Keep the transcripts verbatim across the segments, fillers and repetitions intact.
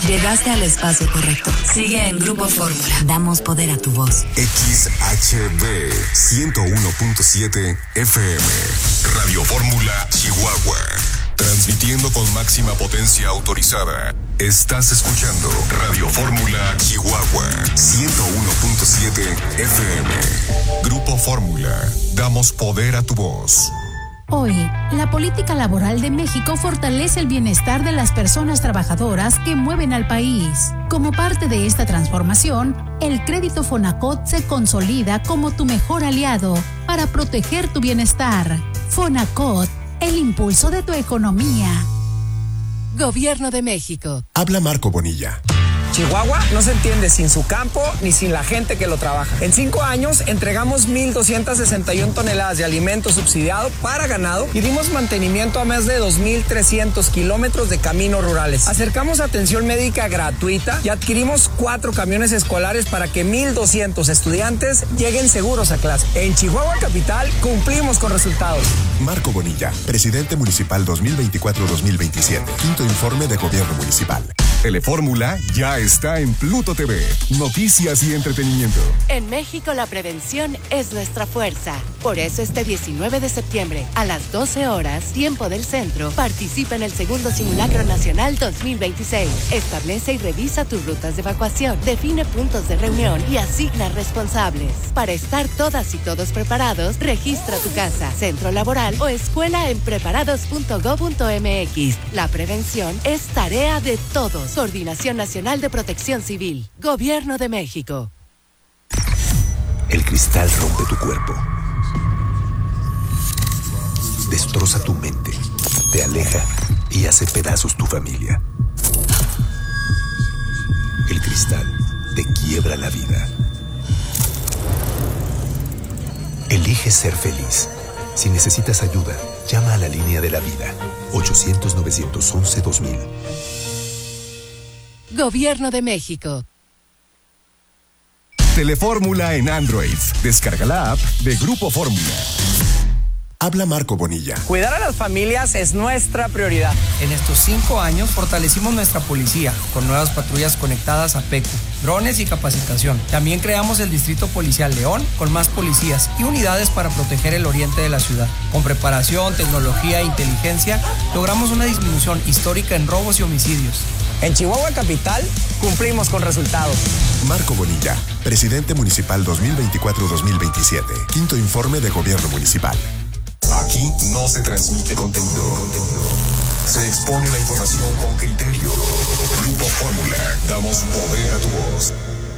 Llegaste al espacio correcto. Sigue en Grupo Fórmula. Damos poder a tu voz. X H B ciento uno punto siete F M. Radio Fórmula Chihuahua. Transmitiendo con máxima potencia autorizada. Estás escuchando Radio Fórmula Chihuahua ciento uno punto siete F M. Grupo Fórmula. Damos poder a tu voz. Hoy, la política laboral de México fortalece el bienestar de las personas trabajadoras que mueven al país. Como parte de esta transformación, el crédito Fonacot se consolida como tu mejor aliado para proteger tu bienestar. Fonacot, el impulso de tu economía. Gobierno de México. Habla Marco Bonilla. Chihuahua no se entiende sin su campo ni sin la gente que lo trabaja. En cinco años entregamos mil doscientas sesenta y una toneladas de alimento subsidiado para ganado y dimos mantenimiento a más de dos mil trescientos kilómetros de caminos rurales. Acercamos atención médica gratuita y adquirimos cuatro camiones escolares para que mil doscientos estudiantes lleguen seguros a clase. En Chihuahua Capital cumplimos con resultados. Marco Bonilla, presidente municipal dos mil veinticuatro dos mil veintisiete. Quinto informe de gobierno municipal. Telefórmula ya está en Pluto T V. Noticias y entretenimiento. En México la prevención es nuestra fuerza. Por eso este diecinueve de septiembre a las doce horas, tiempo del centro, participa en el segundo Simulacro Nacional dos mil veintiséis. Establece y revisa tus rutas de evacuación, define puntos de reunión y asigna responsables. Para estar todas y todos preparados, registra tu casa, centro laboral o escuela en preparados punto gob punto m x. La prevención es tarea de todos. Coordinación Nacional de Protección Civil. Gobierno de México. El cristal rompe tu cuerpo. Destroza tu mente. Te aleja y hace pedazos tu familia. El cristal te quiebra la vida. Elige ser feliz. Si necesitas ayuda, llama a la línea de la vida. ochocientos, novecientos once, dos mil. Gobierno de México. Telefórmula en Android. Descarga la app de Grupo Fórmula. Habla Marco Bonilla. Cuidar a las familias es nuestra prioridad. En estos cinco años fortalecimos nuestra policía con nuevas patrullas conectadas a P E C U, drones y capacitación. También creamos el Distrito Policial León con más policías y unidades para proteger el oriente de la ciudad. Con preparación, tecnología e inteligencia, logramos una disminución histórica en robos y homicidios. En Chihuahua Capital cumplimos con resultados. Marco Bonilla, presidente municipal dos mil veinticuatro dos mil veintisiete. Quinto informe de gobierno municipal. Aquí no se transmite contenido. Se expone la información con criterio. Grupo Fórmula. Damos poder a tu voz.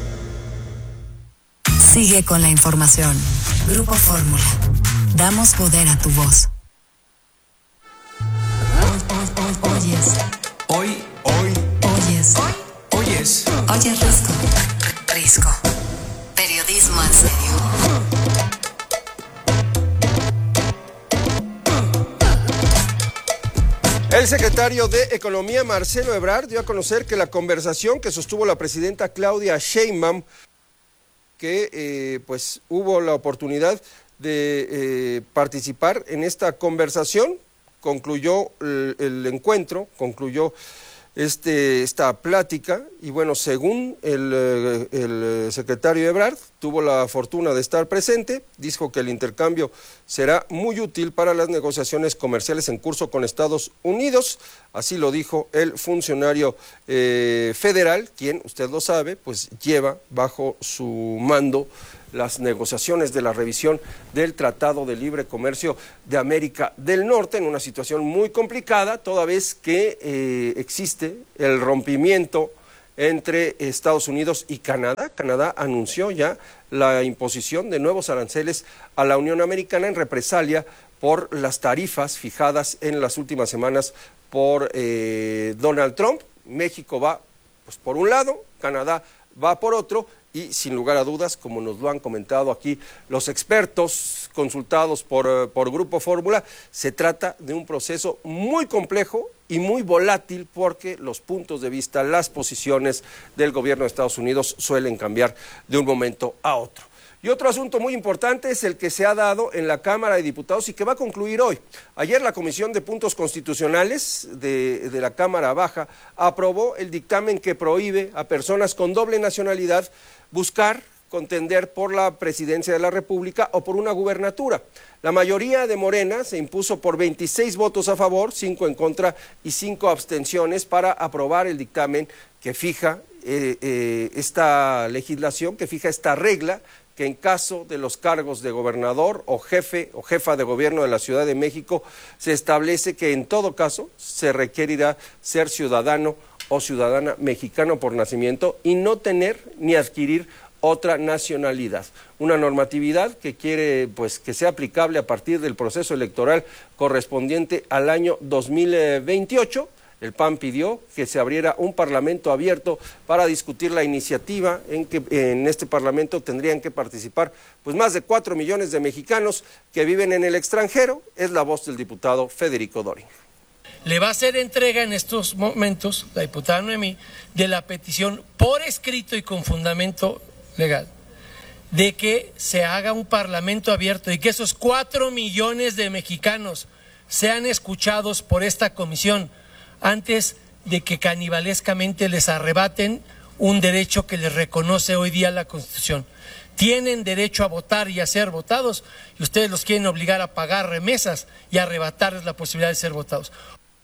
Sigue con la información. Grupo Fórmula. Damos poder a tu voz. Oyes. Hoy, hoy. Oyes. Hoy. Oyes. Oyes Risco. Risco. Periodismo en serio. El secretario de Economía, Marcelo Ebrard, dio a conocer que la conversación que sostuvo la presidenta Claudia Sheinbaum, que eh, pues hubo la oportunidad de eh, participar en esta conversación, concluyó el, el encuentro, concluyó este, esta plática, y bueno, según el, el secretario Ebrard, tuvo la fortuna de estar presente, dijo que el intercambio será muy útil para las negociaciones comerciales en curso con Estados Unidos, así lo dijo el funcionario eh, federal, quien, usted lo sabe, pues lleva bajo su mando las negociaciones de la revisión del Tratado de Libre Comercio de América del Norte, en una situación muy complicada, toda vez que eh, existe el rompimiento entre Estados Unidos y Canadá. Canadá anunció ya la imposición de nuevos aranceles a la Unión Americana en represalia por las tarifas fijadas en las últimas semanas por eh, Donald Trump. México va pues, por un lado, Canadá va por otro, y sin lugar a dudas, como nos lo han comentado aquí los expertos consultados por, por Grupo Fórmula, se trata de un proceso muy complejo y muy volátil, porque los puntos de vista, las posiciones del gobierno de Estados Unidos suelen cambiar de un momento a otro. Y otro asunto muy importante es el que se ha dado en la Cámara de Diputados y que va a concluir hoy. Ayer la Comisión de Puntos Constitucionales de, de la Cámara Baja aprobó el dictamen que prohíbe a personas con doble nacionalidad buscar contender por la presidencia de la República o por una gubernatura. La mayoría de Morena se impuso por veintiséis votos a favor, cinco en contra y cinco abstenciones para aprobar el dictamen que fija eh, eh, esta legislación, que fija esta regla, que en caso de los cargos de gobernador o jefe o jefa de gobierno de la Ciudad de México se establece que en todo caso se requerirá ser ciudadano o ciudadana mexicano por nacimiento y no tener ni adquirir otra nacionalidad. Una normatividad que quiere pues que sea aplicable a partir del proceso electoral correspondiente al año dos mil veintiocho. El P A N pidió que se abriera un parlamento abierto para discutir la iniciativa en que en este parlamento tendrían que participar pues más de cuatro millones de mexicanos que viven en el extranjero. Es la voz del diputado Federico Doring. Le va a hacer entrega en estos momentos, la diputada Noemí, de la petición por escrito y con fundamento legal, de que se haga un parlamento abierto y que esos cuatro millones de mexicanos sean escuchados por esta comisión antes de que canibalescamente les arrebaten un derecho que les reconoce hoy día la Constitución. Tienen derecho a votar y a ser votados, y ustedes los quieren obligar a pagar remesas y a arrebatarles la posibilidad de ser votados.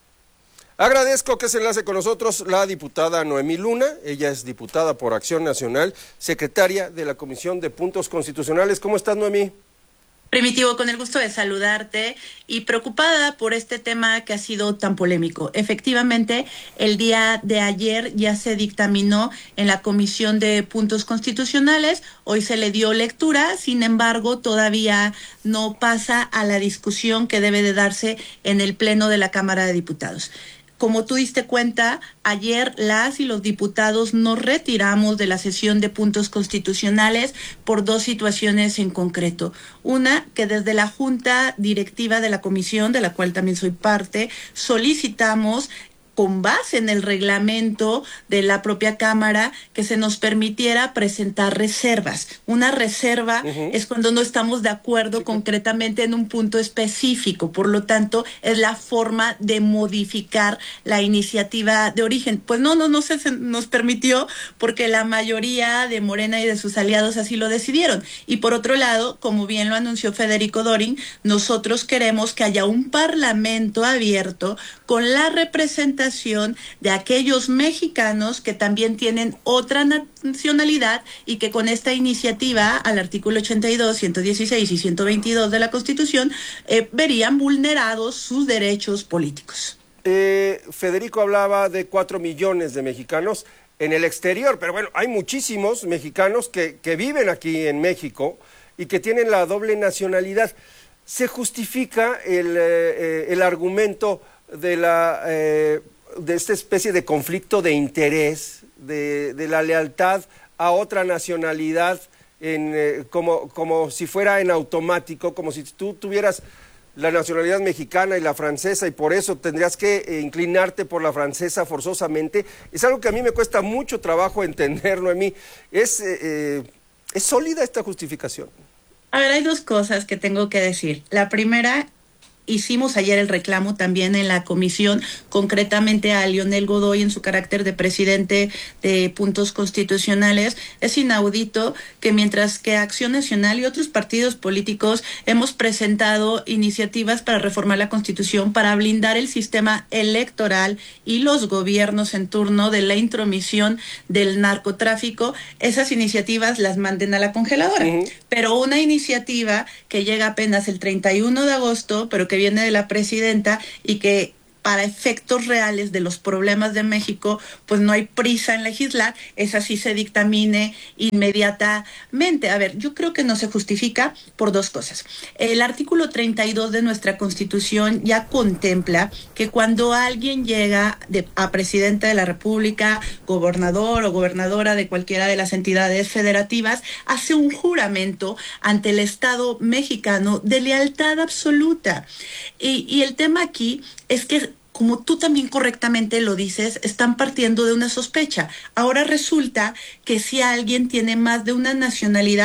Agradezco que se enlace con nosotros la diputada Noemí Luna. Ella es diputada por Acción Nacional, secretaria de la Comisión de Puntos Constitucionales. ¿Cómo estás, Noemí? Primitivo, con el gusto de saludarte y preocupada por este tema que ha sido tan polémico. Efectivamente, el día de ayer ya se dictaminó en la Comisión de Puntos Constitucionales, hoy se le dio lectura, sin embargo, todavía no pasa a la discusión que debe de darse en el Pleno de la Cámara de Diputados. Como tú diste cuenta, ayer las y los diputados nos retiramos de la sesión de puntos constitucionales por dos situaciones en concreto. Una, que desde la Junta Directiva de la Comisión, de la cual también soy parte, solicitamos con base en el reglamento de la propia Cámara, que se nos permitiera presentar reservas. Una reserva uh-huh. es cuando no estamos de acuerdo sí, concretamente en un punto específico, por lo tanto, es la forma de modificar la iniciativa de origen. Pues no, no, no se nos permitió porque la mayoría de Morena y de sus aliados así lo decidieron. Y por otro lado, como bien lo anunció Federico Doring, nosotros queremos que haya un parlamento abierto con la representación de aquellos mexicanos que también tienen otra nacionalidad y que con esta iniciativa al artículo ochenta y dos, ciento dieciséis y ciento veintidós de la Constitución eh, verían vulnerados sus derechos políticos. Eh, Federico hablaba de cuatro millones de mexicanos en el exterior, pero bueno, hay muchísimos mexicanos que, que viven aquí en México y que tienen la doble nacionalidad. ¿Se justifica el, eh, el argumento de la eh, de esta especie de conflicto de interés, de, de la lealtad a otra nacionalidad, en, eh, como, como si fuera en automático, como si tú tuvieras la nacionalidad mexicana y la francesa y por eso tendrías que eh, inclinarte por la francesa forzosamente? Es algo que a mí me cuesta mucho trabajo entenderlo. A mí es, eh, eh, ¿es sólida esta justificación? A ver, hay dos cosas que tengo que decir. La primera, hicimos ayer el reclamo también en la comisión, concretamente a Leonel Godoy en su carácter de presidente de Puntos Constitucionales. Es inaudito que mientras que Acción Nacional y otros partidos políticos hemos presentado iniciativas para reformar la Constitución, para blindar el sistema electoral y los gobiernos en turno de la intromisión del narcotráfico, esas iniciativas las manden a la congeladora. Uh-huh. Pero una iniciativa que llega apenas el treinta y uno de agosto, pero que viene de la presidenta y que para efectos reales de los problemas de México, pues no hay prisa en legislar, esa sí se dictamine inmediatamente. A ver, yo creo que no se justifica por dos cosas. El artículo treinta y dos de nuestra Constitución ya contempla que cuando alguien llega de, a presidenta de la República, gobernador o gobernadora de cualquiera de las entidades federativas, hace un juramento ante el Estado mexicano de lealtad absoluta. Y, y el tema aquí es que, como tú también correctamente lo dices, están partiendo de una sospecha. Ahora resulta que si alguien tiene más de una nacionalidad,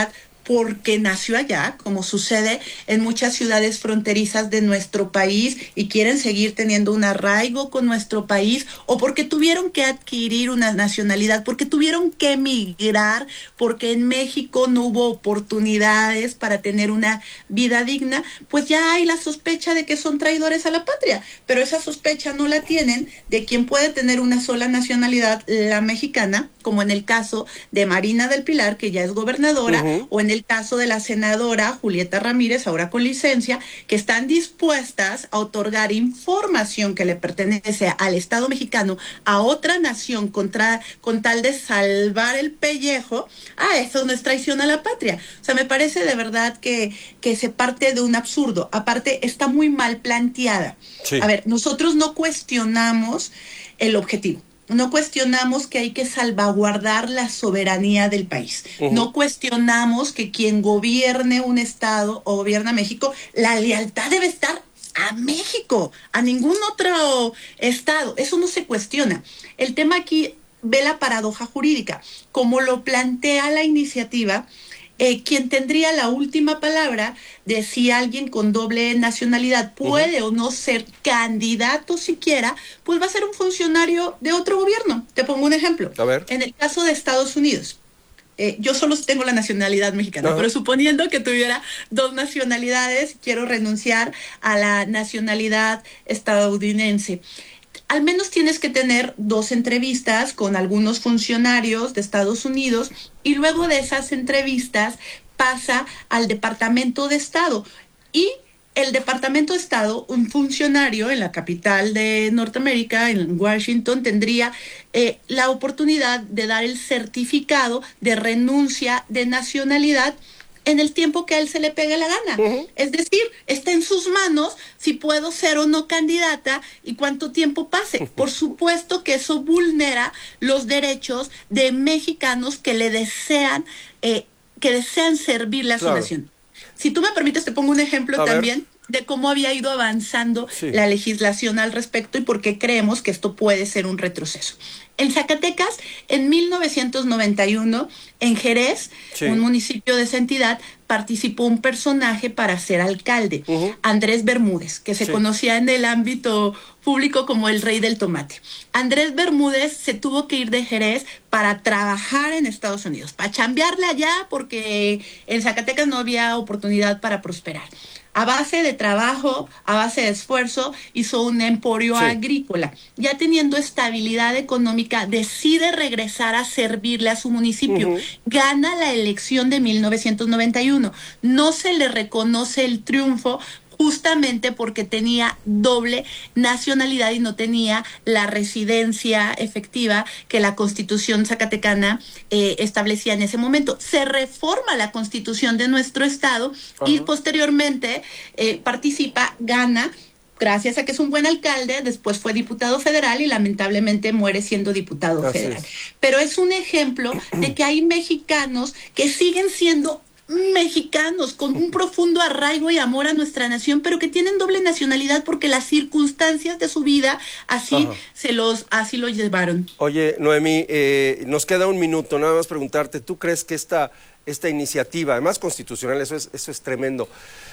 porque nació allá, como sucede en muchas ciudades fronterizas de nuestro país y quieren seguir teniendo un arraigo con nuestro país, o porque tuvieron que adquirir una nacionalidad, porque tuvieron que emigrar, porque en México no hubo oportunidades para tener una vida digna, pues ya hay la sospecha de que son traidores a la patria, pero esa sospecha no la tienen de quien puede tener una sola nacionalidad, la mexicana, como en el caso de Marina del Pilar, que ya es gobernadora, uh-huh. o en el caso de la senadora Julieta Ramírez, ahora con licencia, que están dispuestas a otorgar información que le pertenece al Estado mexicano a otra nación contra, con tal de salvar el pellejo. Ah, eso no es traición a la patria. O sea, me parece de verdad que, que se parte de un absurdo. Aparte, está muy mal planteada. Sí. A ver, nosotros no cuestionamos el objetivo. No cuestionamos que hay que salvaguardar la soberanía del país. Uh-huh. No cuestionamos que quien gobierne un estado o gobierna México, la lealtad debe estar a México, a ningún otro estado. Eso no se cuestiona. El tema aquí ve la paradoja jurídica. Como lo plantea la iniciativa, Eh, quien tendría la última palabra de si alguien con doble nacionalidad puede uh-huh. o no ser candidato siquiera, pues va a ser un funcionario de otro gobierno. Te pongo un ejemplo. A ver. En el caso de Estados Unidos, eh, yo solo tengo la nacionalidad mexicana, uh-huh. pero suponiendo que tuviera dos nacionalidades, quiero renunciar a la nacionalidad estadounidense. Al menos tienes que tener dos entrevistas con algunos funcionarios de Estados Unidos y luego de esas entrevistas pasa al Departamento de Estado. Y el Departamento de Estado, un funcionario en la capital de Norteamérica, en Washington, tendría eh, la oportunidad de dar el certificado de renuncia de nacionalidad en el tiempo que a él se le pegue la gana. Uh-huh. Es decir, está en sus manos si puedo ser o no candidata y cuánto tiempo pase. Uh-huh. Por supuesto que eso vulnera los derechos de mexicanos que le desean, eh, que desean servirle a su claro. nación. Si tú me permites, te pongo un ejemplo a también ver. de cómo había ido avanzando sí. la legislación al respecto y por qué creemos que esto puede ser un retroceso. En Zacatecas, en mil novecientos noventa y uno, en Jerez, sí. un municipio de esa entidad, participó un personaje para ser alcalde, uh-huh. Andrés Bermúdez, que se sí. conocía en el ámbito público como el rey del tomate. Andrés Bermúdez se tuvo que ir de Jerez para trabajar en Estados Unidos, para chambearle allá porque en Zacatecas no había oportunidad para prosperar. A base de trabajo, a base de esfuerzo, hizo un emporio sí. agrícola. Ya teniendo estabilidad económica, decide regresar a servirle a su municipio. Uh-huh. Gana la elección de mil novecientos noventa y uno. No se le reconoce el triunfo justamente porque tenía doble nacionalidad y no tenía la residencia efectiva que la Constitución zacatecana eh, establecía en ese momento. Se reforma la Constitución de nuestro estado uh-huh. y posteriormente eh, participa, gana, gracias a que es un buen alcalde, después fue diputado federal y lamentablemente muere siendo diputado Así federal. Es. Pero es un ejemplo de que hay mexicanos que siguen siendo mexicanos con un profundo arraigo y amor a nuestra nación, pero que tienen doble nacionalidad porque las circunstancias de su vida así Ajá. se los así lo llevaron. Oye, Noemí, eh, nos queda un minuto, nada más preguntarte, ¿tú crees que esta, esta iniciativa, además constitucional, eso es, eso es tremendo,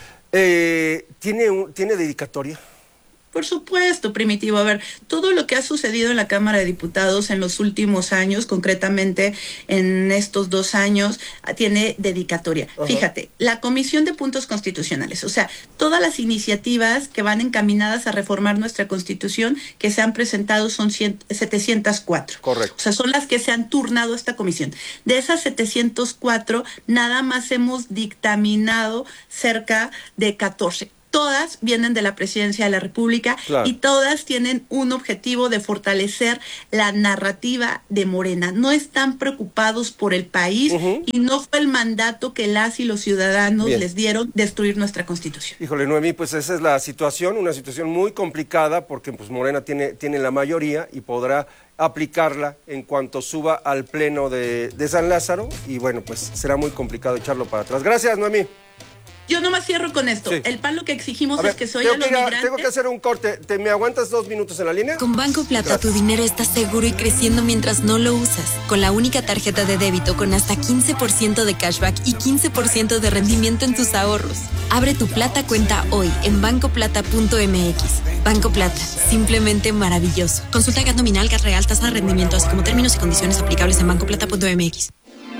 eh, ¿tiene, un, ¿tiene dedicatoria? Por supuesto, Primitivo. A ver, todo lo que ha sucedido en la Cámara de Diputados en los últimos años, concretamente en estos dos años, tiene dedicatoria. Ajá. Fíjate, la Comisión de Puntos Constitucionales, o sea, todas las iniciativas que van encaminadas a reformar nuestra Constitución que se han presentado son setecientos cuatro. Correcto. O sea, son las que se han turnado a esta comisión. De esas setecientos cuatro, nada más hemos dictaminado cerca de catorce. Todas vienen de la Presidencia de la República claro. y todas tienen un objetivo de fortalecer la narrativa de Morena. No están preocupados por el país uh-huh. y no fue el mandato que las y los ciudadanos Bien. les dieron destruir nuestra Constitución. Híjole, Noemí, pues esa es la situación, una situación muy complicada porque pues Morena tiene, tiene la mayoría y podrá aplicarla en cuanto suba al pleno de, de San Lázaro y bueno, pues será muy complicado echarlo para atrás. Gracias, Noemí. Yo nomás cierro con esto. Sí. El P A N lo que exigimos a ver, es que se oiga a los que ir a, migrantes. Tengo que hacer un corte. ¿Te, ¿Me aguantas dos minutos en la línea? Con Banco Plata Gracias. Tu dinero está seguro y creciendo mientras no lo usas. Con la única tarjeta de débito con hasta quince por ciento de cashback y quince por ciento de rendimiento en tus ahorros. Abre tu Plata cuenta hoy en banco plata punto m x. Banco Plata, simplemente maravilloso. Consulta gas nominal, gas real, tasa de rendimiento, así como términos y condiciones aplicables en banco plata punto m x.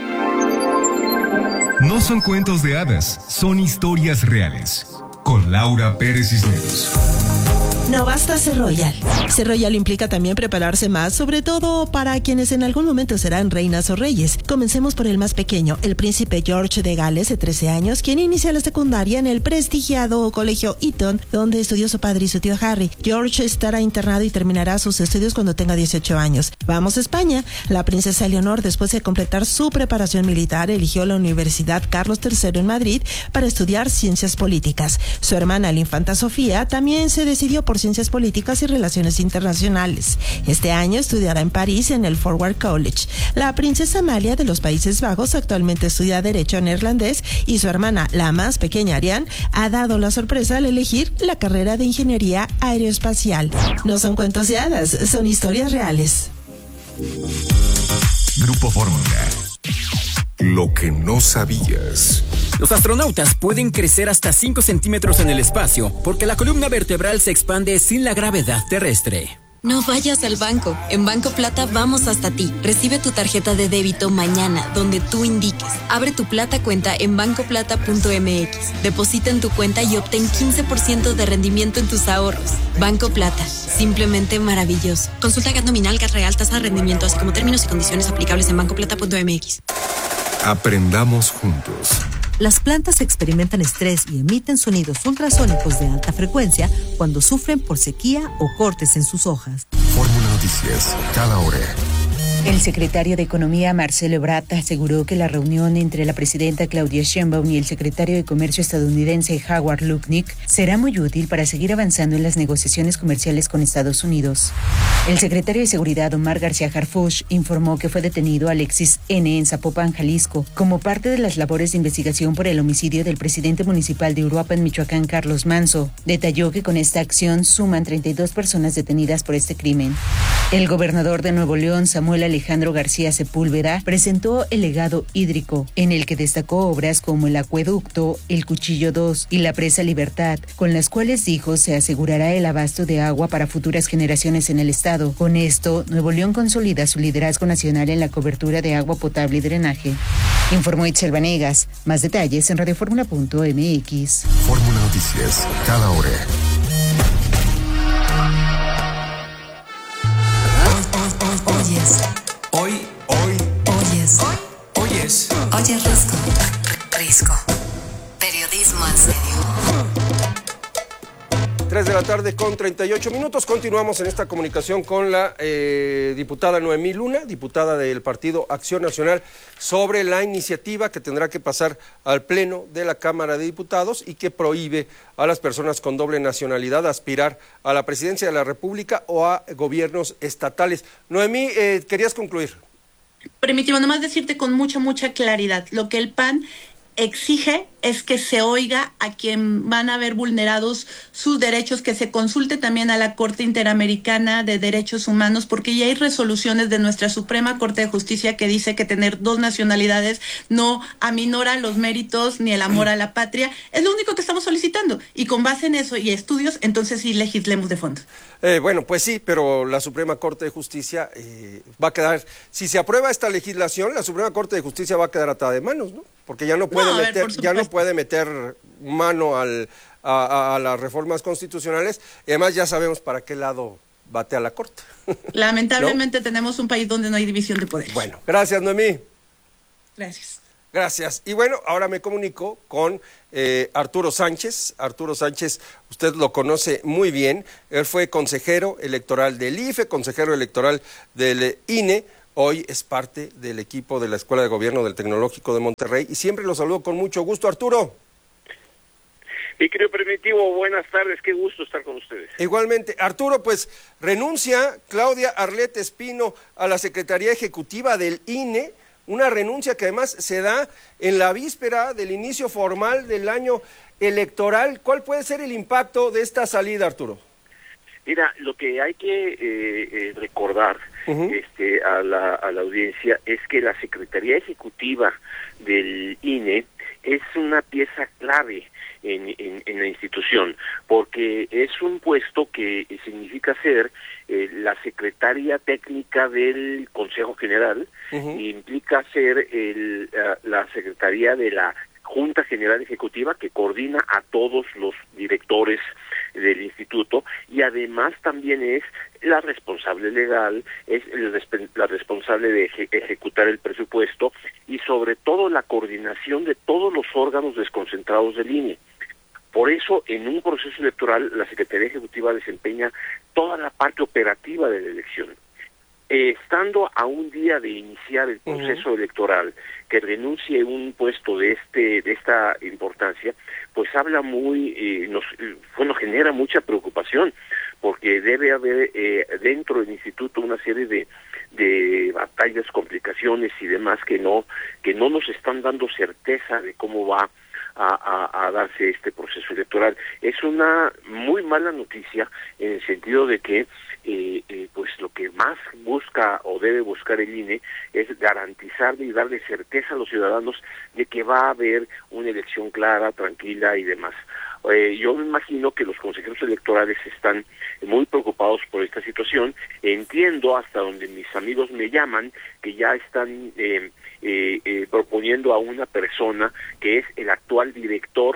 No son cuentos de hadas, son historias reales. Con Laura Pérez Cisneros. No basta ser royal. Ser royal implica también prepararse más, sobre todo para quienes en algún momento serán reinas o reyes. Comencemos por el más pequeño, el príncipe George de Gales, de trece años, quien inicia la secundaria en el prestigiado colegio Eton, donde estudió su padre y su tío Harry. George estará internado y terminará sus estudios cuando tenga dieciocho años. Vamos a España. La princesa Leonor, después de completar su preparación militar, eligió la Universidad Carlos tercero en Madrid para estudiar ciencias políticas. Su hermana, la infanta Sofía, también se decidió por Ciencias Políticas y Relaciones Internacionales. Este año estudiará en París en el Forward College. La princesa Amalia de los Países Bajos actualmente estudia Derecho neerlandés y su hermana, la más pequeña Ariane, ha dado la sorpresa al elegir la carrera de Ingeniería Aeroespacial. No son cuentos de hadas, son historias reales. Grupo Fórmula. Lo que no sabías. Los astronautas pueden crecer hasta cinco centímetros en el espacio porque la columna vertebral se expande sin la gravedad terrestre. No vayas al banco. En Banco Plata vamos hasta ti. Recibe tu tarjeta de débito mañana, donde tú indiques. Abre tu Plata cuenta en banco plata punto m x. Deposita en tu cuenta y obtén quince por ciento de rendimiento en tus ahorros. Banco Plata, simplemente maravilloso. Consulta gas nominal, gas real, tasa de rendimiento, así como términos y condiciones aplicables en banco plata punto m x. Aprendamos juntos. Las plantas experimentan estrés y emiten sonidos ultrasónicos de alta frecuencia cuando sufren por sequía o cortes en sus hojas. Fórmula Noticias, cada hora. El secretario de Economía, Marcelo Ebrard, aseguró que la reunión entre la presidenta Claudia Sheinbaum y el secretario de Comercio estadounidense Howard Lutnick será muy útil para seguir avanzando en las negociaciones comerciales con Estados Unidos. El secretario de Seguridad, Omar García Harfuch, informó que fue detenido Alexis N. en Zapopan, Jalisco, como parte de las labores de investigación por el homicidio del presidente municipal de Uruapan, Michoacán, Carlos Manso. Detalló que con esta acción suman treinta y dos personas detenidas por este crimen. El gobernador de Nuevo León, Samuel Alejandro García Sepúlveda, presentó el legado hídrico, en el que destacó obras como el acueducto, el Cuchillo dos y la presa Libertad, con las cuales dijo se asegurará el abasto de agua para futuras generaciones en el estado. Con esto, Nuevo León consolida su liderazgo nacional en la cobertura de agua potable y drenaje. Informó Itzel Vanegas. Más detalles en radioformula punto m x. Fórmula Noticias, cada hora. Oyes. Hoy, hoy. Oyes. Hoy. Oyes. Oyes Risco. Risco. Periodismo en serio. tres de la tarde con treinta y ocho minutos. Continuamos en esta comunicación con la eh, diputada Noemí Luna, diputada del Partido Acción Nacional, sobre la iniciativa que tendrá que pasar al Pleno de la Cámara de Diputados y que prohíbe a las personas con doble nacionalidad aspirar a la presidencia de la República o a gobiernos estatales. Noemí, eh, ¿querías concluir? Permíteme nomás decirte con mucha, mucha claridad, lo que el P A N exige es que se oiga a quien van a ver vulnerados sus derechos, que se consulte también a la Corte Interamericana de Derechos Humanos, porque ya hay resoluciones de nuestra Suprema Corte de Justicia que dice que tener dos nacionalidades no aminora los méritos ni el amor a la patria. Es lo único que estamos solicitando, y con base en eso y estudios, entonces sí legislemos de fondo. Eh, bueno, pues sí, pero la Suprema Corte de Justicia eh, va a quedar, si se aprueba esta legislación, la Suprema Corte de Justicia va a quedar atada de manos, ¿no? Porque ya no puede no, ver, meter, ya no puede meter mano al, a, a, a las reformas constitucionales, y además ya sabemos para qué lado batea la Corte. Lamentablemente ¿no? Tenemos un país donde no hay división de poderes. Bueno, gracias, Noemí. Gracias. Gracias. Y bueno, ahora me comunico con eh, Arturo Sánchez. Arturo Sánchez, usted lo conoce muy bien. Él fue consejero electoral del I F E, consejero electoral del I N E. Hoy es parte del equipo de la Escuela de Gobierno del Tecnológico de Monterrey y siempre lo saludo con mucho gusto. Arturo. Mi querido Primitivo, buenas tardes, qué gusto estar con ustedes. Igualmente. Arturo, pues renuncia Claudia Arlette Espino a la Secretaría Ejecutiva del I N E, una renuncia que además se da en la víspera del inicio formal del año electoral. ¿Cuál puede ser el impacto de esta salida, Arturo? Mira, lo que hay que eh, eh, recordar uh-huh. este, a, la, a la audiencia es que la Secretaría Ejecutiva del I N E es una pieza clave en, en, en la institución, porque es un puesto que significa ser eh, la secretaria técnica del Consejo General, uh-huh. e implica ser el, uh, la secretaría de la Junta General Ejecutiva, que coordina a todos los directores del instituto, y además también es la responsable legal, es el, la responsable de eje, ejecutar el presupuesto y sobre todo la coordinación de todos los órganos desconcentrados del I N E. Por eso, en un proceso electoral, la Secretaría Ejecutiva desempeña toda la parte operativa de la elección. Eh, estando a un día de iniciar el proceso uh-huh. electoral, que renuncie un puesto de este de esta importancia, pues habla muy, eh, nos, bueno, genera mucha preocupación, porque debe haber eh, dentro del instituto una serie de de batallas, complicaciones y demás que no que no nos están dando certeza de cómo va A, a, a darse este proceso electoral. Es una muy mala noticia en el sentido de que eh, eh, pues lo que más busca o debe buscar el I N E es garantizarle y darle certeza a los ciudadanos de que va a haber una elección clara, tranquila y demás. Eh, yo me imagino que los consejeros electorales están muy preocupados por esta situación. Entiendo hasta donde mis amigos me llaman que ya están eh, eh, eh, proponiendo a una persona que es el actual director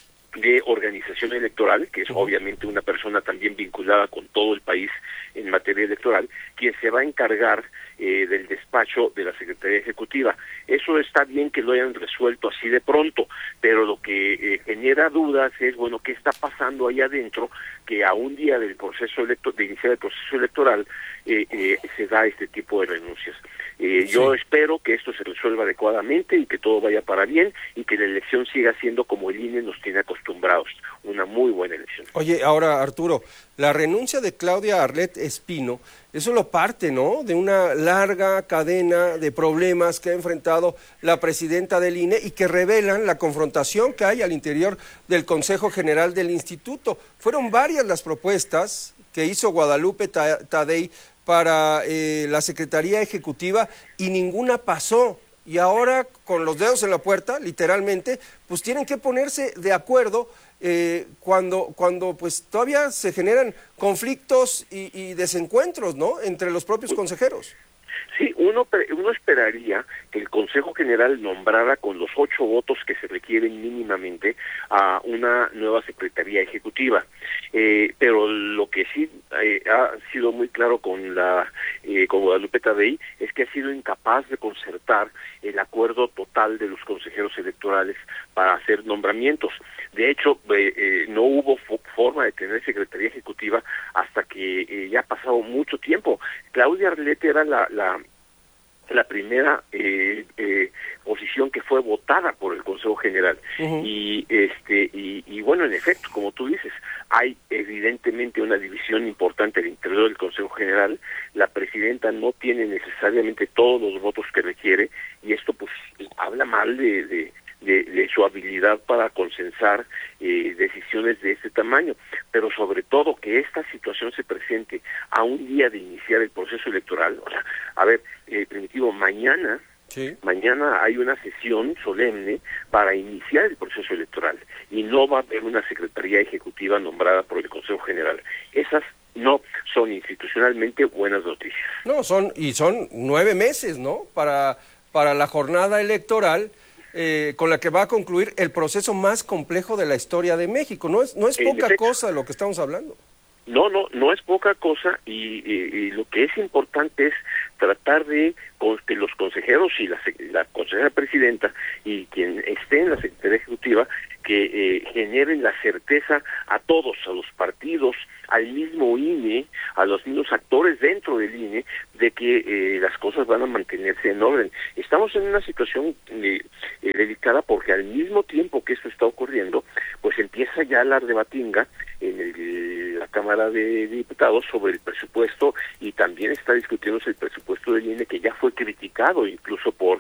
de organización electoral, que es obviamente una persona también vinculada con todo el país en materia electoral, quien se va a encargar eh, del despacho de la Secretaría Ejecutiva. Eso está bien que lo hayan resuelto así de pronto, pero lo que eh, genera dudas es, bueno, ¿qué está pasando ahí adentro? Que a un día del proceso electo de iniciar el proceso electoral eh, eh, se da este tipo de renuncias. Eh, sí. Yo espero que esto se resuelva adecuadamente y que todo vaya para bien y que la elección siga siendo como el I N E nos tiene acostumbrados, una muy buena elección. Oye, ahora Arturo, la renuncia de Claudia Arlet Espino es solo parte, ¿no?, de una larga cadena de problemas que ha enfrentado la presidenta del I N E y que revelan la confrontación que hay al interior del Consejo General del Instituto. Fueron varias las propuestas que hizo Guadalupe Tadei para eh, la Secretaría Ejecutiva y ninguna pasó. Y ahora, con los dedos en la puerta, literalmente, pues tienen que ponerse de acuerdo eh, cuando, cuando pues todavía se generan conflictos y, y desencuentros, ¿no?, entre los propios consejeros. Sí, uno, uno esperaría que el Consejo General nombrara con los ocho votos que se requieren mínimamente a una nueva Secretaría Ejecutiva. Eh, pero lo que sí eh, ha sido muy claro con la eh, con Guadalupe Tadei es que ha sido incapaz de concertar el acuerdo total de los consejeros electorales para hacer nombramientos. De hecho, eh, eh, no hubo fo forma de tener Secretaría Ejecutiva hasta que eh, ya ha pasado mucho tiempo. Claudia Arlet era la, la la primera eh, eh, posición que fue votada por el Consejo General. Uh-huh. y este y, y bueno, en efecto, como tú dices, hay evidentemente una división importante al interior del Consejo General. La presidenta no tiene necesariamente todos los votos que requiere y esto pues habla mal de, de De, de su habilidad para consensar eh, decisiones de este tamaño, pero sobre todo que esta situación se presente a un día de iniciar el proceso electoral. O sea, a ver, eh, Primitivo, mañana sí. mañana hay una sesión solemne para iniciar el proceso electoral y no va a haber una Secretaría Ejecutiva nombrada por el Consejo General. Esas no son institucionalmente buenas noticias. No, son y son nueve meses, ¿no?, para, para la jornada electoral. Eh, con la que va a concluir el proceso más complejo de la historia de México. No es, no es poca efecto. cosa lo que estamos hablando. No, no, no es poca cosa y, y, y lo que es importante es tratar de que los consejeros y la, la consejera presidenta y quien esté en la Secretaría Ejecutiva que eh, generen la certeza a todos, a los partidos, al mismo I N E, a los mismos actores dentro del I N E, de que eh, las cosas van a mantenerse en orden. Estamos en una situación eh, eh, delicada porque al mismo tiempo que esto está ocurriendo, pues empieza ya la debatinga en el, la Cámara de Diputados sobre el presupuesto y también está discutiéndose el presupuesto del I N E que ya fue criticado incluso por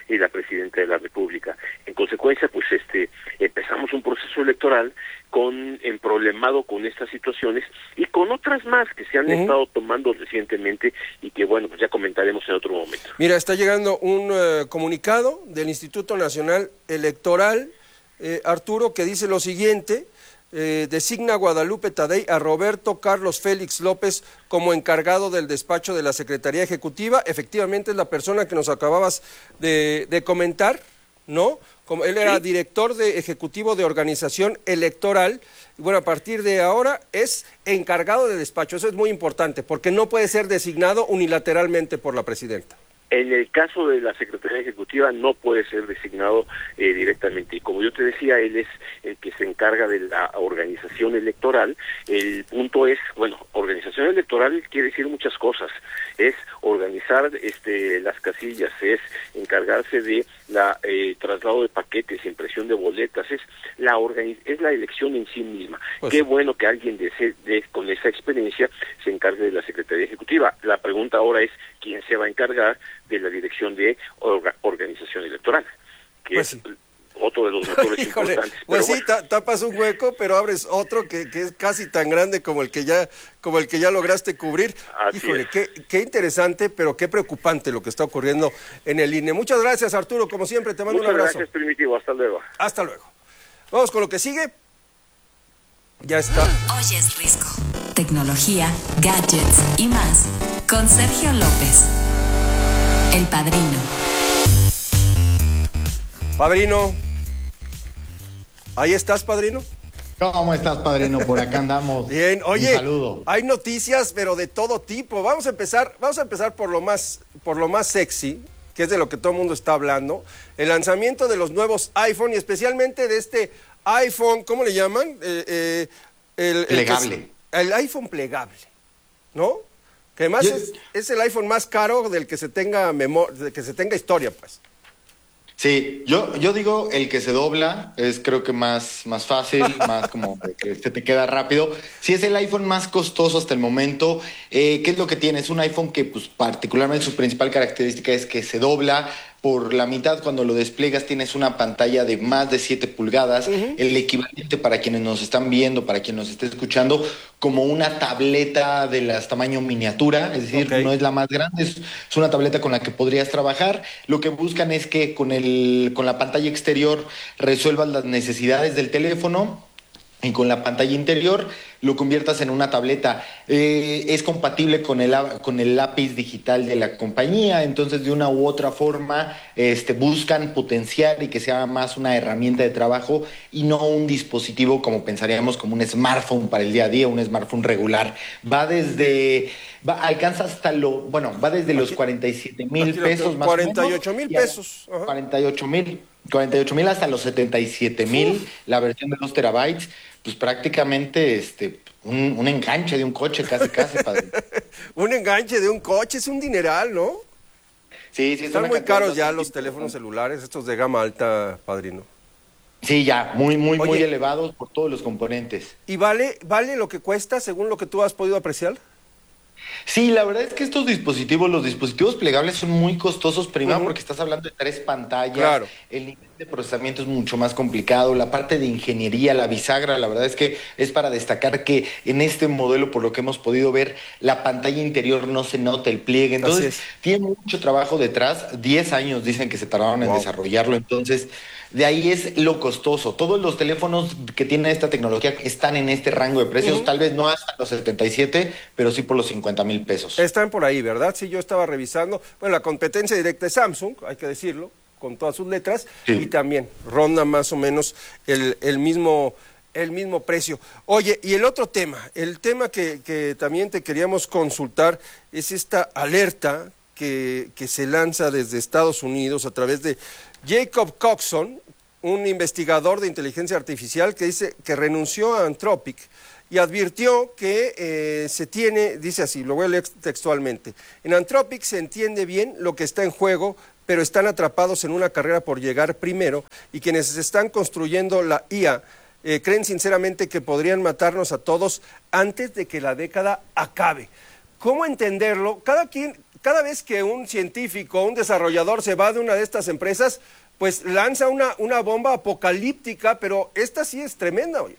eh, la presidenta de la República. En consecuencia, pues este empezamos un proceso electoral con emproblemado con estas situaciones y con otras más que se han uh-huh. estado tomando recientemente y que, bueno, pues ya comentaremos en otro momento. Mira, está llegando un uh, comunicado del Instituto Nacional Electoral, eh, Arturo, que dice lo siguiente: eh, designa Guadalupe Tadei a Roberto Carlos Félix López como encargado del despacho de la Secretaría Ejecutiva. Efectivamente es la persona que nos acababas de, de comentar, ¿no? Como él era ¿Sí? director de ejecutivo de organización electoral, y bueno, a partir de ahora es encargado de despacho. Eso es muy importante, porque no puede ser designado unilateralmente por la presidenta. En el caso de la Secretaría Ejecutiva no puede ser designado eh, directamente. Y como yo te decía, él es el que se encarga de la organización electoral. El punto es, bueno, organización electoral quiere decir muchas cosas. Es organizar este, las casillas, es encargarse de la eh, traslado de paquetes, impresión de boletas, es la organiz es la elección en sí misma. Pues, Qué bueno que alguien de, ese, de con esa experiencia se encargue de la Secretaría Ejecutiva. La pregunta ahora es, ¿quién se va a encargar de la dirección de orga, organización electoral? Que pues es sí. otro de los motores Híjole, importantes. Pues pero sí, bueno. tapas un hueco, pero abres otro que, que es casi tan grande como el que ya como el que ya lograste cubrir. Así Híjole, qué, qué interesante, pero qué preocupante lo que está ocurriendo en el I N E. Muchas gracias, Arturo, como siempre, te mando Muchas un abrazo. Gracias, Primitivo, hasta luego. Hasta luego. Vamos con lo que sigue. Ya está. Hoy es Risco. Tecnología, gadgets y más con Sergio López, el padrino. Padrino. ¿Ahí estás, padrino? ¿Cómo estás, padrino? Por acá andamos. Bien, oye, un saludo. Hay noticias, pero de todo tipo. Vamos a empezar, vamos a empezar por lo más, por lo más sexy, que es de lo que todo el mundo está hablando. El lanzamiento de los nuevos iPhone y especialmente de este iPhone, ¿cómo le llaman? Eh, eh, el, plegable. El, que, el iPhone plegable, ¿no? Que además Yo... es, es el iPhone más caro del que se tenga memor de que se tenga historia, pues. Sí, yo, yo digo el que se dobla es creo que más, más fácil, más como que se te queda rápido. Sí, es el iPhone más costoso hasta el momento. Eh, ¿Qué es lo que tiene? Es un iPhone que pues particularmente su principal característica es que se dobla por la mitad. Cuando lo despliegas tienes una pantalla de más de siete pulgadas, uh-huh. el equivalente para quienes nos están viendo, para quien nos esté escuchando, como una tableta de las tamaño miniatura, es decir, okay. no es la más grande, es, es una tableta con la que podrías trabajar. Lo que buscan es que con, el, con la pantalla exterior resuelvas las necesidades del teléfono y con la pantalla interior lo conviertas en una tableta. Eh, es compatible con el, con el lápiz digital de la compañía, entonces de una u otra forma este, buscan potenciar y que sea más una herramienta de trabajo y no un dispositivo como pensaríamos como un smartphone para el día a día, un smartphone regular. Va desde, va, alcanza hasta lo, bueno, va desde los cuarenta y siete mil pesos más cuarenta y ocho mil pesos. Ajá. cuarenta y ocho mil. cuarenta y ocho mil hasta los setenta y siete mil, la versión de dos terabytes, pues prácticamente este un, un enganche de un coche casi, casi, padre. Un enganche de un coche, es un dineral, ¿no? Sí, sí. Están muy caros ya los teléfonos celulares, estos de gama alta, padrino. Sí, ya, muy, muy, Oye, muy elevados por todos los componentes. ¿Y vale, vale lo que cuesta según lo que tú has podido apreciar? Sí, la verdad es que estos dispositivos, los dispositivos plegables son muy costosos, primero uh-huh. porque estás hablando de tres pantallas, claro. el nivel de procesamiento es mucho más complicado, la parte de ingeniería, la bisagra, la verdad es que es para destacar que en este modelo, por lo que hemos podido ver, la pantalla interior no se nota el pliegue, entonces tiene mucho trabajo detrás, diez años dicen que se tardaron wow. en desarrollarlo, entonces de ahí es lo costoso. Todos los teléfonos que tienen esta tecnología están en este rango de precios, uh-huh. tal vez no hasta los setenta y siete, pero sí por los cincuenta mil pesos. Están por ahí, ¿verdad? Sí, yo estaba revisando. Bueno, la competencia directa es Samsung, hay que decirlo, con todas sus letras, sí. y también ronda más o menos el, el mismo... el mismo precio. Oye, y el otro tema, el tema que, que también te queríamos consultar es esta alerta que, que se lanza desde Estados Unidos a través de Jacob Coxon, un investigador de inteligencia artificial que dice que renunció a Anthropic y advirtió que eh, se tiene, dice así, lo voy a leer textualmente, en Anthropic se entiende bien lo que está en juego, pero están atrapados en una carrera por llegar primero y quienes están construyendo la I A eh, creen sinceramente que podrían matarnos a todos antes de que la década acabe. ¿cómo entenderlo? Cada quien, cada vez que un científico, un desarrollador se va de una de estas empresas, pues lanza una, una bomba apocalíptica, pero esta sí es tremenda, oye.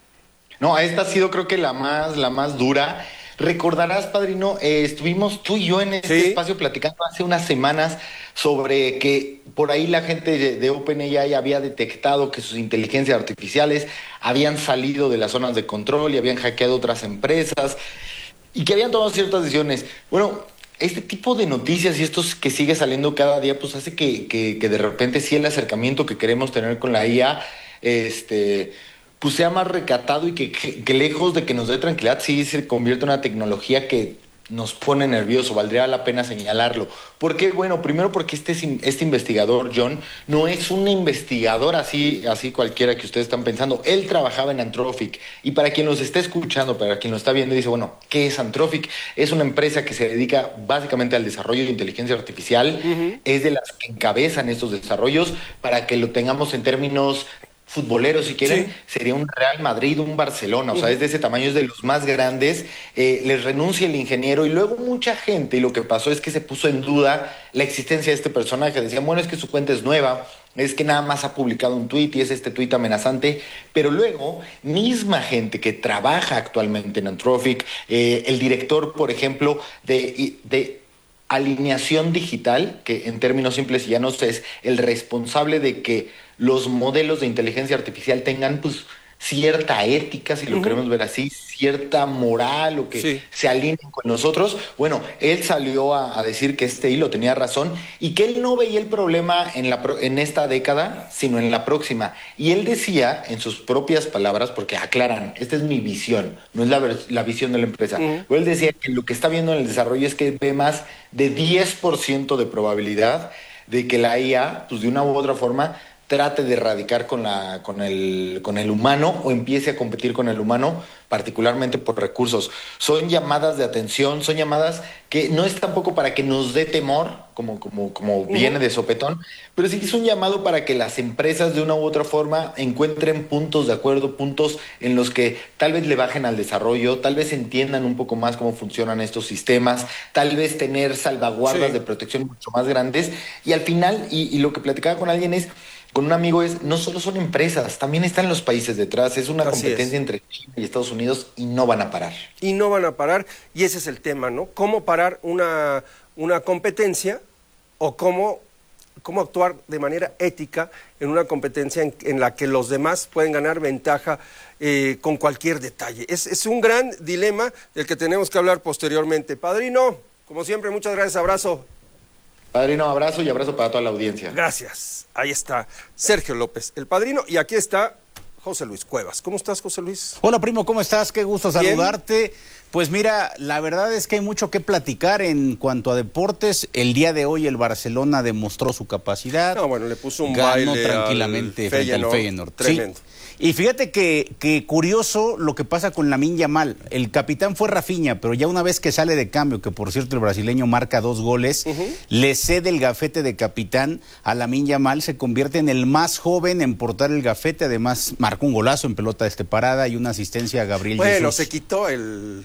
No, esta ha sido creo que la más, la más dura. Recordarás, padrino, eh, estuvimos tú y yo en este ¿Sí? espacio platicando hace unas semanas sobre que por ahí la gente de, de OpenAI había detectado que sus inteligencias artificiales habían salido de las zonas de control y habían hackeado otras empresas y que habían tomado ciertas decisiones. Bueno, este tipo de noticias y estos que sigue saliendo cada día, pues hace que, que, que de repente sí el acercamiento que queremos tener con la I A, este... pues sea más recatado y que, que, que lejos de que nos dé tranquilidad, sí se convierte en una tecnología que nos pone nervioso, valdría la pena señalarlo. ¿Por qué? Bueno, primero porque este, este investigador, John, no es un investigador así, así cualquiera que ustedes están pensando. Él trabajaba en Anthropic. Y para quien los esté escuchando, para quien lo está viendo, dice, bueno, ¿qué es Anthropic? Es una empresa que se dedica básicamente al desarrollo de inteligencia artificial. Uh-huh. Es de las que encabezan estos desarrollos. Para que lo tengamos en términos futboleros, si quieren, sí. sería un Real Madrid, un Barcelona, o sea, es de ese tamaño, es de los más grandes. Eh, les renuncia el ingeniero y luego mucha gente, y lo que pasó es que se puso en duda la existencia de este personaje. Decían, bueno, es que su cuenta es nueva, es que nada más ha publicado un tuit y es este tuit amenazante, pero luego, misma gente que trabaja actualmente en Anthropic, eh, el director, por ejemplo, de... de alineación digital, que en términos simples y llanos es el responsable de que los modelos de inteligencia artificial tengan pues cierta ética, si lo uh-huh. queremos ver así, cierta moral o que sí. se alineen con nosotros. Bueno, él salió a, a decir que este hilo tenía razón y que él no veía el problema en, la, en esta década, sino en la próxima. Y él decía, en sus propias palabras, porque aclaran, esta es mi visión, no es la, la visión de la empresa, uh-huh. pero él decía que lo que está viendo en el desarrollo es que ve más de diez por ciento de probabilidad de que la I A, pues de una u otra forma, trate de erradicar con, la, con, el, con el humano o empiece a competir con el humano, particularmente por recursos. Son llamadas de atención, son llamadas que no es tampoco para que nos dé temor, como, como, como uh-huh. viene de sopetón, pero sí que es un llamado para que las empresas de una u otra forma encuentren puntos de acuerdo, puntos en los que tal vez le bajen al desarrollo, tal vez entiendan un poco más cómo funcionan estos sistemas, tal vez tener salvaguardas sí. de protección mucho más grandes. Y al final, y, y lo que platicaba con alguien es, con un amigo es, no solo son empresas, también están los países detrás, es una Así competencia es. entre China y Estados Unidos y no van a parar. Y no van a parar, y ese es el tema, ¿no? ¿Cómo parar una, una competencia o cómo, cómo actuar de manera ética en una competencia en, en la que los demás pueden ganar ventaja eh, con cualquier detalle? Es, es un gran dilema del que tenemos que hablar posteriormente. Padrino, como siempre, muchas gracias, abrazo. Padrino, abrazo y abrazo para toda la audiencia. Gracias. Ahí está Sergio López, el padrino, y aquí está José Luis Cuevas. ¿Cómo estás, José Luis? Hola, primo, ¿cómo estás? Qué gusto saludarte. Bien. Pues mira, la verdad es que hay mucho que platicar en cuanto a deportes. El día de hoy el Barcelona demostró su capacidad. No, bueno, le puso un ganó baile tranquilamente al frente Feyenoord, al Feyenoord. Tremendo. Sí. Y fíjate que, que curioso lo que pasa con Lamine Yamal. El capitán fue Rafinha, pero ya una vez que sale de cambio, que por cierto el brasileño marca dos goles, uh-huh. le cede el gafete de capitán a Lamine Yamal, se convierte en el más joven en portar el gafete, además marcó un golazo en pelota de parada y una asistencia a Gabriel Bueno, Jesús. se quitó el...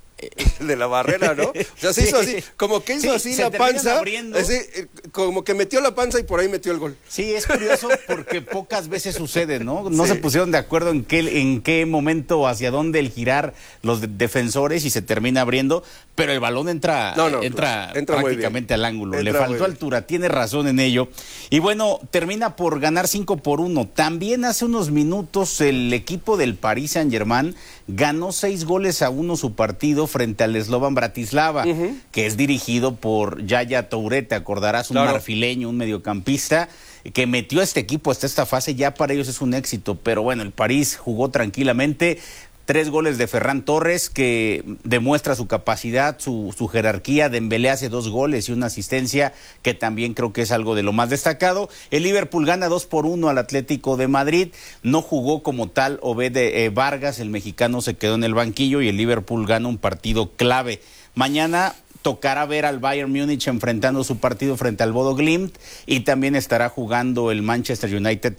de la barrera, ¿no? O sea, se hizo así, como que hizo sí, así la panza, así, como que metió la panza y por ahí metió el gol. Sí, es curioso porque pocas veces sucede, ¿no? No sí. se pusieron de acuerdo en qué, en qué momento, hacia dónde el girar los de defensores y se termina abriendo, pero el balón entra, no, no, entra, pues, entra prácticamente al ángulo. Entra Le faltó altura, tiene razón en ello. Y bueno, termina por ganar cinco por uno. También hace unos minutos el equipo del Paris Saint-Germain ganó seis goles a uno su partido frente al Slovan Bratislava, uh-huh. que es dirigido por Yaya Touré, te acordarás, un claro. marfileño, un mediocampista, que metió a este equipo hasta esta fase, ya para ellos es un éxito, pero bueno, el París jugó tranquilamente. Tres goles de Ferran Torres, que demuestra su capacidad, su, su jerarquía. Dembélé hace dos goles y una asistencia, que también creo que es algo de lo más destacado. El Liverpool gana dos por uno al Atlético de Madrid. No jugó como tal Obed eh, Vargas, el mexicano se quedó en el banquillo y el Liverpool gana un partido clave. Mañana tocará ver al Bayern Múnich enfrentando su partido frente al Bodo Glimt y también estará jugando el Manchester United